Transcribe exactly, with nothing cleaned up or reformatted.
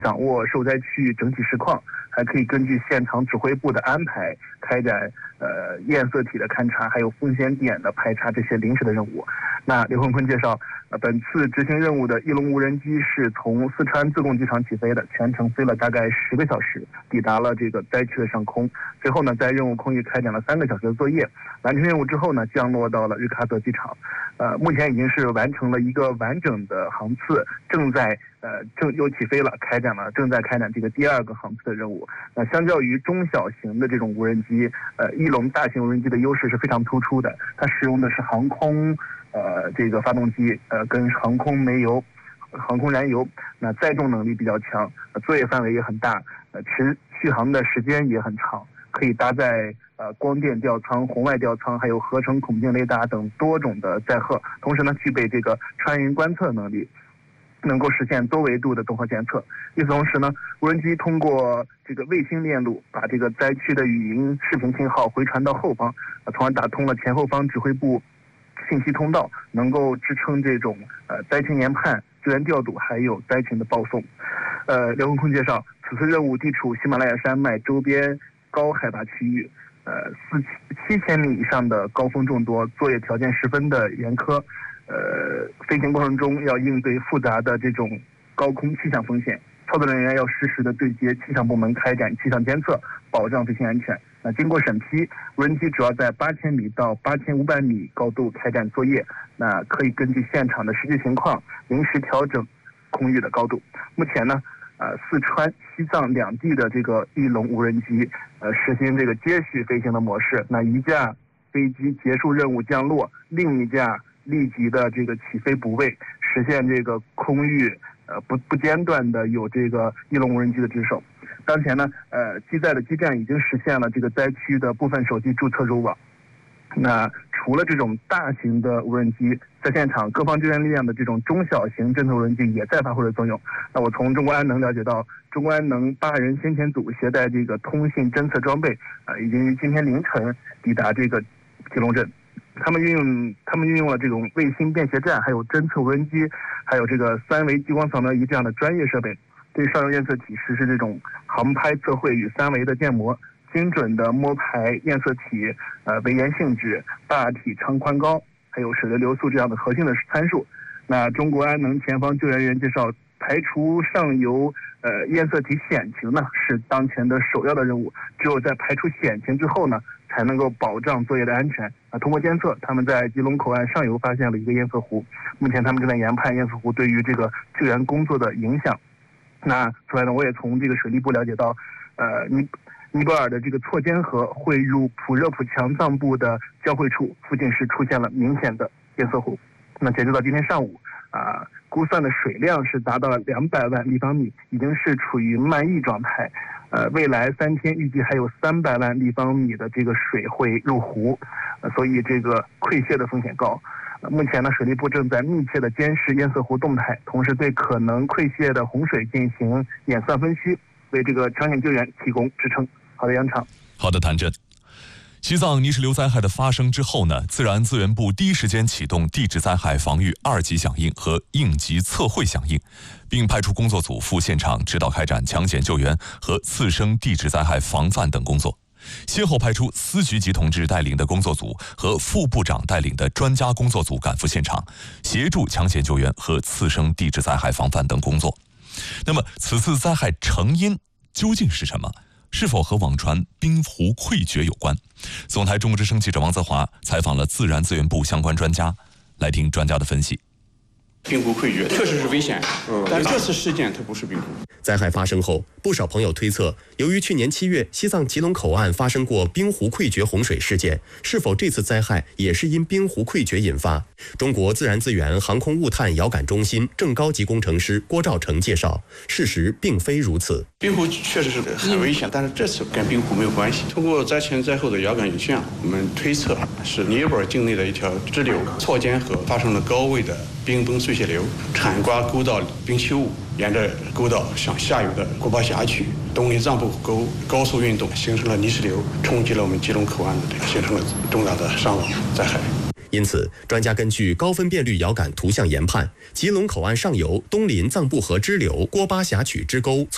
掌握受灾区域整体实况，还可以根据现场指挥部的安排开展呃验色体的勘查，还有风险点的排查这些临时的任务。那刘坤坤介绍，呃，本次执行任务的翼龙无人机是从四川自贡机场起飞的，全程飞了大概十个小时，抵达了这个灾区的上空。随后呢，在任务空域开展了三个小时的作业，完成任务之后呢，降落到了日喀则机场。呃，目前已经是完成了一个完整的航次，正在呃正又起飞了，开展了正在开展这个第二个航次的任务。那相较于中小型的这种无人机，呃，翼龙大型无人机的优势是非常突出的，它使用的是航空呃这个发动机，呃跟航空煤油、航空燃油，那载重能力比较强，呃、作业范围也很大，呃持续航的时间也很长，可以搭载呃光电吊舱、红外吊舱，还有合成孔径雷达等多种的载荷，同时呢具备这个穿云观测能力，能够实现多维度的综合监测。与此同时呢，无人机通过这个卫星链路，把这个灾区的语音、视频信号回传到后方，呃、从而打通了前后方指挥部信息通道，能够支撑这种呃灾情研判、救援调度，还有灾情的报送。呃，刘坤坤介绍，此次任务地处喜马拉雅山脉周边高海拔区域，呃，四七千米以上的高峰众多，作业条件十分的严苛。呃，飞行过程中要应对复杂的这种高空气象风险，操作人员要实时的对接气象部门开展气象监测，保障飞行安全。那经过审批，无人机主要在八千米到八千五百米高度开展作业，那可以根据现场的实际情况临时调整空域的高度。目前呢，呃，四川、西藏两地的这个翼龙无人机，呃，实行这个接续飞行的模式。那一架飞机结束任务降落，另一架立即的这个起飞补位，实现这个空域呃不不间断的有这个翼龙无人机的值守。当前呢，呃，机载的基站已经实现了这个灾区的部分手机注册入网。那除了这种大型的无人机，在现场各方救援力量的这种中小型侦测无人机也在发挥着作用。那我从中国安能了解到，中国安能八人先遣组携带这个通信侦测装备，呃，已经于今天凌晨抵达这个吉隆镇。他们运用他们运用了这种卫星便携站，还有侦测无人机，还有这个三维激光扫描仪这样的专业设备，对上游验测体实施这种航拍测绘与三维的建模，精准的摸排验测体呃微延性质、大体长宽高，还有水的流速这样的核心的参数。那中国安能前方救援员介绍，排除上游呃验测体险情呢是当前的首要的任务，只有在排除险情之后呢，才能够保障作业的安全。啊，通过监测，他们在吉隆口岸上游发现了一个验测湖，目前他们正在研判验测湖对于这个救援工作的影响。那此外呢，我也从这个水利部了解到，呃，尼尼泊尔的这个错间河汇入普热普强藏部的交汇处附近是出现了明显的堰塞湖。那截止到今天上午，啊，估算的水量是达到了两百万立方米，已经是处于漫溢状态。呃，未来三天预计还有三百万立方米的这个水会入湖，呃，所以这个溃泻的风险高。呃、目前呢，水利部正在密切的监视堰塞湖动态，同时对可能溃泻的洪水进行演算分析，为这个抢险救援提供支撑。好的，杨场。 好的，谭震。西藏泥石流灾害的发生之后呢，自然资源部第一时间启动地质灾害防御二级响应和应急测绘响应，并派出工作组赴现场指导开展抢险救援和次生地质灾害防范等工作。先后派出司局级同志带领的工作组和副部长带领的专家工作组赶赴现场，协助抢险救援和次生地质灾害防范等工作。那么，此次灾害成因究竟是什么？是否和网传冰湖溃决有关？总台中国之声记者王泽华采访了自然资源部相关专家，来听专家的分析。 冰湖溃决确实是危险，嗯，但这次事件它不是冰湖。 灾害发生后，不少朋友推测，由于去年七月西藏吉隆口岸发生过冰湖溃决洪水事件，是否这次灾害也是因冰湖溃决引发？中国自然资源航空物探遥感中心正高级工程师郭兆成介绍，事实并非如此。 冰湖确实是很危险，但是这次跟冰湖没有关系。通过灾前灾后的遥感影像，我们推测是尼泊尔境内的一条支流错间河发生了高位的冰崩碎屑流，铲刮沟道冰丘物，沿着沟道向下游的古巴峡区东林藏布沟高速运动，形成了泥石流，冲击了我们吉隆口岸的这个，形成了重大的伤亡灾害。 因此，专家根据高分辨率遥感图像研判，吉隆口岸上游东林藏布河支流郭巴峡曲支沟